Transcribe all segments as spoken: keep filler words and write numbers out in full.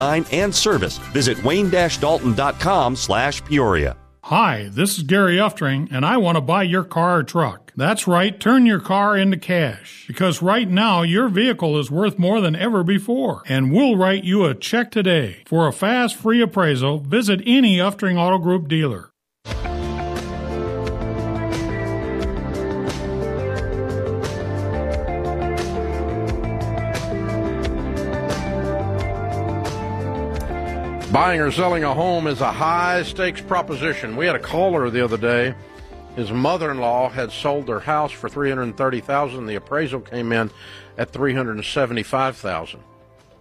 and service. Visit wayne dash dalton dot com slash Peoria. Hi, this is Gary Uftring, and I want to buy your car or truck. That's right, turn your car into cash. Because right now, your vehicle is worth more than ever before. And we'll write you a check today. For a fast, free appraisal, visit any Uftring Auto Group dealer. Buying or selling a home is a high-stakes proposition. We had a caller the other day. His mother-in-law had sold their house for three hundred thirty thousand dollars. The appraisal came in at three hundred seventy-five thousand dollars.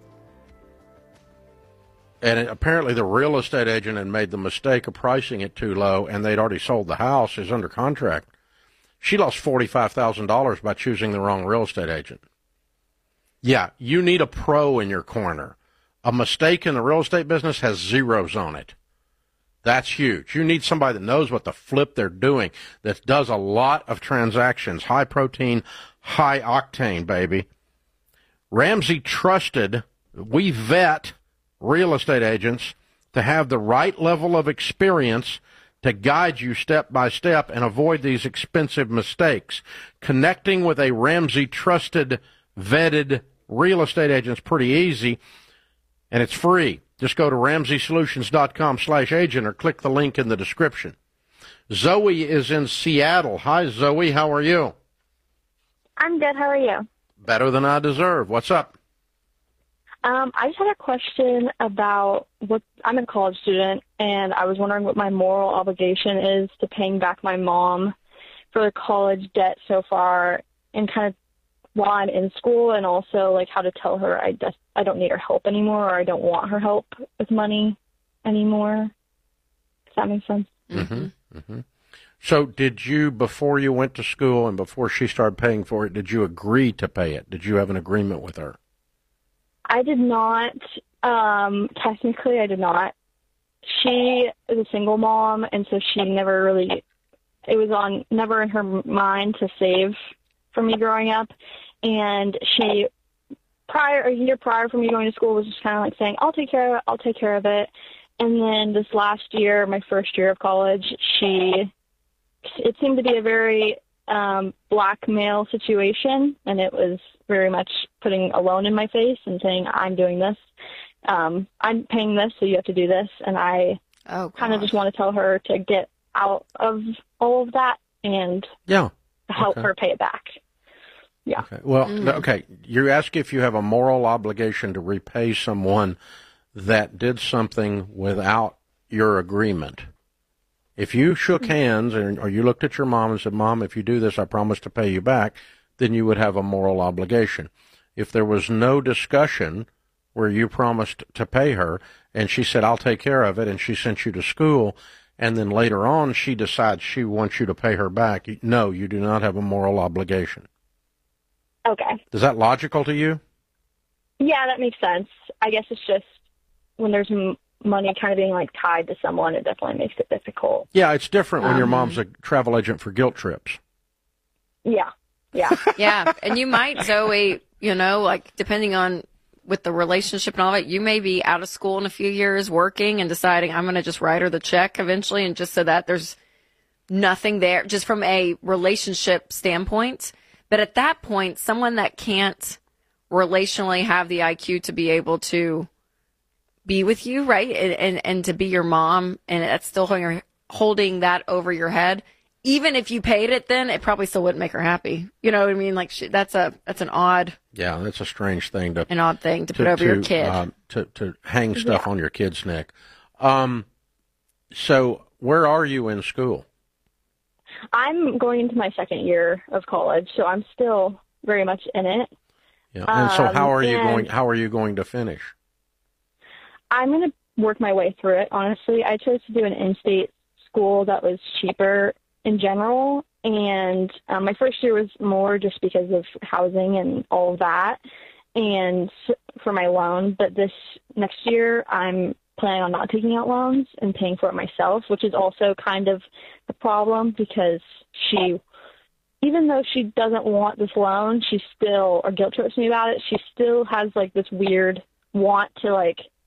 And it, apparently the real estate agent had made the mistake of pricing it too low, and they'd already sold the house. It's under contract. She lost forty-five thousand dollars by choosing the wrong real estate agent. Yeah, you need a pro in your corner. A mistake in the real estate business has zeros on it. That's huge. You need somebody that knows what the flip they're doing, that does a lot of transactions, high protein, high octane, baby. Ramsey Trusted, we vet real estate agents to have the right level of experience to guide you step by step and avoid these expensive mistakes. Connecting with a Ramsey Trusted, vetted real estate agent is pretty easy. And it's free. Just go to ramsey solutions dot com slash agent or click the link in the description. Zoe is in Seattle. Hi, Zoe. How are you? I'm good. How are you? Better than I deserve. What's up? Um, I just had a question about what I'm a college student, and I was wondering what my moral obligation is to paying back my mom for the college debt so far, and kind of while I'm in school, and also like how to tell her I just I don't need her help anymore, or I don't want her help with money anymore. Does that make sense? Mm-hmm. Mm-hmm. So did you, before you went to school and before she started paying for it, did you agree to pay it? Did you have an agreement with her? I did not. Um, technically, I did not. She is a single mom, and so she never really, it was on never in her mind to save for me growing up. And she, prior, a year prior from me going to school, was just kind of like saying, I'll take care of it, I'll take care of it. And then this last year, my first year of college, she, it seemed to be a very um, blackmail situation, and it was very much putting a loan in my face and saying, I'm doing this. Um, I'm paying this, so you have to do this. And I oh, kind of just want to tell her to get out of all of that and yeah. help okay. her pay it back. Yeah. Okay. Well, mm-hmm. okay. You ask if you have a moral obligation to repay someone that did something without your agreement. If you shook hands and, or you looked at your mom and said, Mom, if you do this, I promise to pay you back, then you would have a moral obligation. If there was no discussion where you promised to pay her and she said, I'll take care of it, and she sent you to school, and then later on she decides she wants you to pay her back, no, you do not have a moral obligation. Okay. Is that logical to you? Yeah, that makes sense. I guess it's just when there's m- money kind of being like tied to someone, it definitely makes it difficult. Yeah, it's different when um, your mom's a travel agent for guilt trips. Yeah, yeah. Yeah, and you might, Zoe, you know, like depending on with the relationship and all that, you may be out of school in a few years working and deciding I'm going to just write her the check eventually, and just so that there's nothing there, just from a relationship standpoint. But at that point, someone that can't relationally have the I Q to be able to be with you, right, and and, and to be your mom, and that's still holding, holding that over your head, even if you paid it, then it probably still wouldn't make her happy. You know what I mean? Like she, that's a that's an odd. Yeah, that's a strange thing to an odd thing to, to put over to, your kid uh, to to hang stuff yeah. on your kid's neck. Um, so where are you in school? I'm going into my second year of college, so I'm still very much in it. Yeah, and so how are um, you going? How are you going to finish? I'm going to work my way through it. Honestly, I chose to do an in-state school that was cheaper in general, and um, my first year was more just because of housing and all of that, and for my loan. But this next year, I'm planning on not taking out loans and paying for it myself, which is also kind of the problem because she, even though she doesn't want this loan, she still, or guilt trips me about it, she still has like this weird want to like